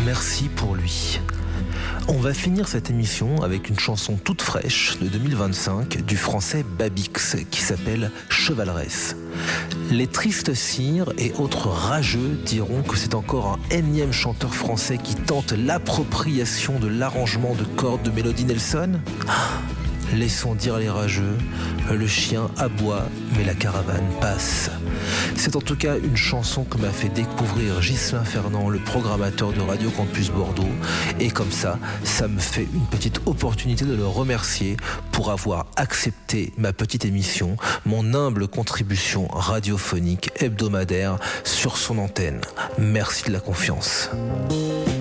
merci pour lui. On va finir cette émission avec une chanson toute fraîche de 2025 du français Babix qui s'appelle Chevaleresse. Les tristes cires et autres rageux diront que c'est encore un énième chanteur français qui tente l'appropriation de l'arrangement de cordes de Mélodie Nelson. Laissons dire les rageux, le chien aboie, mais la caravane passe. C'est en tout cas une chanson que m'a fait découvrir Ghislain Fernand, le programmateur de Radio Campus Bordeaux. Et comme ça me fait une petite opportunité de le remercier pour avoir accepté ma petite émission, mon humble contribution radiophonique hebdomadaire sur son antenne. Merci de la confiance.